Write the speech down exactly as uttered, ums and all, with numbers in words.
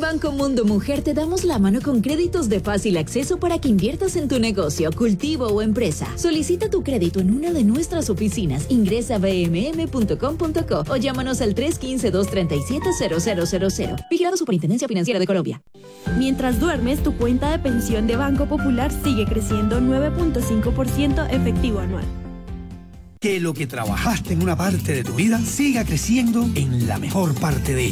Banco Mundo Mujer te damos la mano con créditos de fácil acceso para que inviertas en tu negocio, cultivo o empresa. Solicita tu crédito en una de nuestras oficinas. Ingresa a b m m punto com punto co o llámanos al tres uno cinco, dos tres siete, cero cero cero cero. Vigilado Superintendencia Financiera de Colombia. Mientras duermes, tu cuenta de pensión de Banco Popular sigue creciendo nueve punto cinco por ciento efectivo anual. Que lo que trabajaste en una parte de tu vida siga creciendo en la mejor parte de ella.